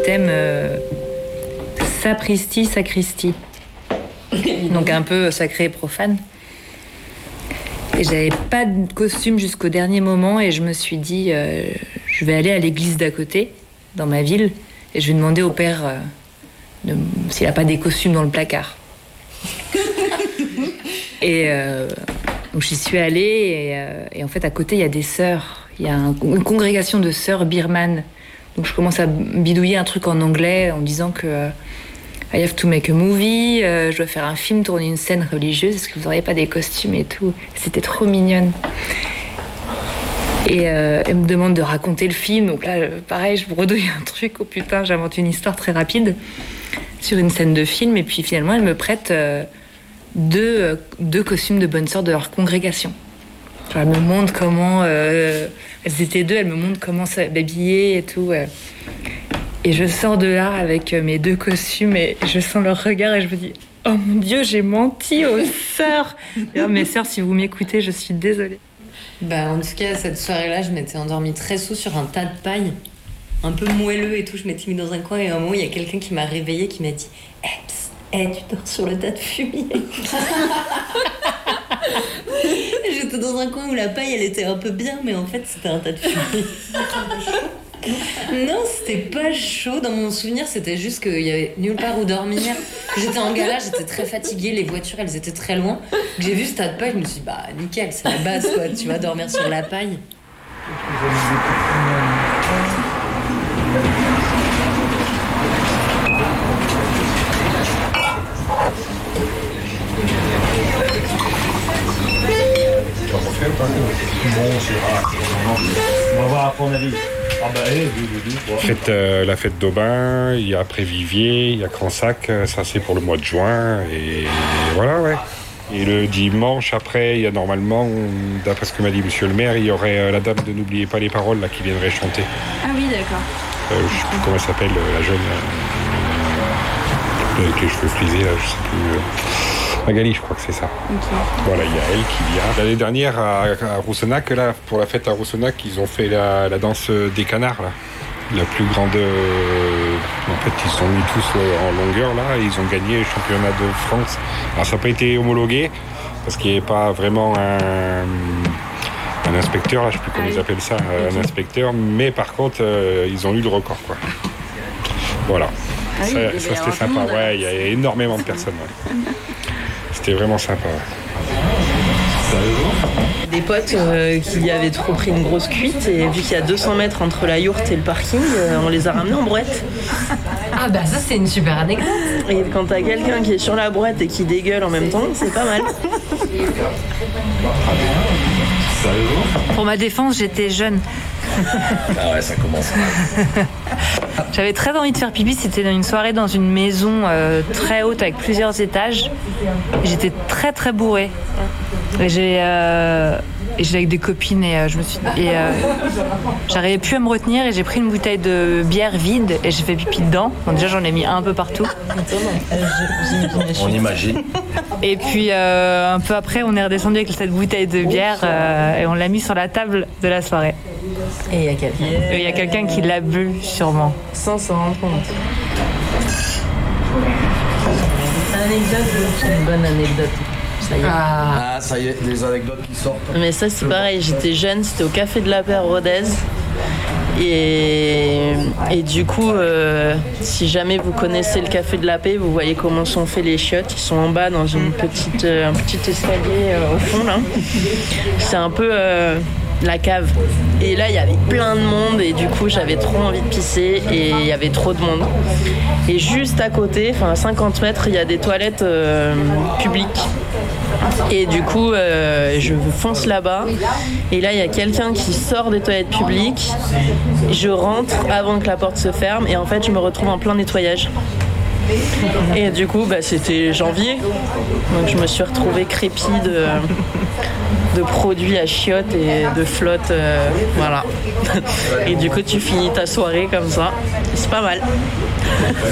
thème sapristi, sacristie. Donc un peu sacré et profane. Et j'avais pas de costume jusqu'au dernier moment et je me suis dit je vais aller à l'église d'à côté, dans ma ville, et je vais demander au père s'il a pas des costumes dans le placard. Et donc j'y suis allée et en fait à côté il y a des sœurs, il y a une congrégation de sœurs birmanes. Donc je commence à bidouiller un truc en anglais en disant que I have to make a movie, je dois faire un film, tourner une scène religieuse, est-ce que vous n'auriez pas des costumes et tout? C'était trop mignonne. Et elle me demande de raconter le film, donc là pareil je bredouille un truc, oh putain j'invente une histoire très rapide sur une scène de film et puis finalement elle me prête deux costumes de bonnes sœurs de leur congrégation. Genre, elle me montre comment elles étaient deux, elle me montre comment s'habiller et tout. Et je sors de là avec mes deux costumes et je sens leur regard et je me dis oh mon Dieu, j'ai menti aux sœurs. Mes sœurs, si vous m'écoutez, je suis désolée. En tout cas, cette soirée-là, je m'étais endormie très sous sur un tas de paille, un peu moelleux et tout. Je m'étais mis dans un coin et à un moment, il y a quelqu'un qui m'a réveillée, qui m'a dit tu dors sur le tas de fumier. J'étais dans un coin où la paille, elle était un peu bien, mais en fait, c'était un tas de fumier. Non, c'était pas chaud. Dans mon souvenir, c'était juste qu'il y avait nulle part où dormir. J'étais en galère, j'étais très fatiguée. Les voitures, elles étaient très loin. J'ai vu ce tas de paille, je me suis dit, nickel, c'est la base, quoi. Tu vas dormir sur la paille. On va voir à ton avis. La fête d'Aubin, il y a Prévivier, il y a Cransac, ça c'est pour le mois de juin, et voilà, ouais. Et le dimanche après, il y a normalement, d'après ce que m'a dit monsieur le maire, il y aurait la dame de N'oubliez pas les paroles là, qui viendrait chanter. Ah oui, d'accord. Je sais plus comment elle s'appelle, la jeune, avec les cheveux frisés, là, je sais plus. Magali, je crois que c'est ça. Okay. Voilà, il y a elle qui vient. L'année dernière, à Roussenac, là, pour la fête à Roussenac, ils ont fait la danse des canards, là. La plus grande... En fait, ils sont mis tous en longueur, là, et ils ont gagné le championnat de France. Alors, ça n'a pas été homologué, parce qu'il n'y avait pas vraiment un inspecteur, là, je ne sais plus comment ils appellent ça, un inspecteur, mais par contre, ils ont eu le record, quoi. Voilà. Ah oui, ça c'était sympa, ouais, il y a énormément de personnes, ouais. C'était vraiment sympa. Des potes qui avaient trop pris une grosse cuite et vu qu'il y a 200 mètres entre la yourte et le parking, on les a ramenés en brouette. Ah ça c'est une super anecdote. Et quand t'as quelqu'un qui est sur la brouette et qui dégueule en même temps, c'est pas mal. Pour ma défense, j'étais jeune. Ah ouais, ça commence mal. J'avais très envie de faire pipi, c'était dans une soirée dans une maison très haute avec plusieurs étages. J'étais très très bourrée. Et j'étais avec des copines et j'arrivais plus à me retenir et j'ai pris une bouteille de bière vide et j'ai fait pipi dedans. Bon, déjà j'en ai mis un peu partout. On imagine. Et puis un peu après on est redescendu avec cette bouteille de bière et on l'a mis sur la table de la soirée. Et il y a quelqu'un qui l'a bu sûrement. Sans s'en rendre compte. Anecdote, c'est une bonne anecdote. Ça y est, des anecdotes qui sortent. Mais ça c'est pareil, j'étais jeune, c'était au Café de la Paix Rodez. Et du coup, si jamais vous connaissez le Café de la Paix, vous voyez comment sont faits les chiottes. Ils sont en bas dans un petit escalier au fond là. C'est un peu la cave. Et là, il y avait plein de monde et du coup, j'avais trop envie de pisser et il y avait trop de monde. Et juste à côté, à 50 mètres, il y a des toilettes publiques. Et du coup, je fonce là-bas. Et là, il y a quelqu'un qui sort des toilettes publiques. Je rentre avant que la porte se ferme. Et en fait, je me retrouve en plein nettoyage. Et du coup, c'était janvier. Donc, je me suis retrouvée crépie de produits à chiottes et de flotte. Voilà. Et du coup, tu finis ta soirée comme ça. C'est pas mal.